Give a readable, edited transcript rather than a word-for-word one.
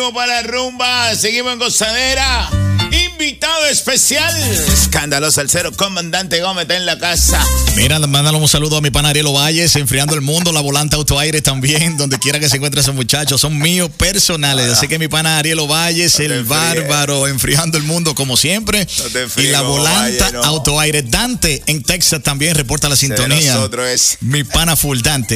activo para la rumba. Seguimos en gozadera. Invitado especial, escándalo salsero, comandante Gómez está en la casa. Mira, mándale un saludo a mi pana Ariel Valles, enfriando el mundo, la volante autoaire también, donde quiera que se encuentre esos muchachos, son míos personales. Así que mi pana Ariel Valles, el bárbaro, enfriando el mundo como siempre. Y la volanta autoaire. Dante en Texas también reporta la sintonía. Mi pana full Dante.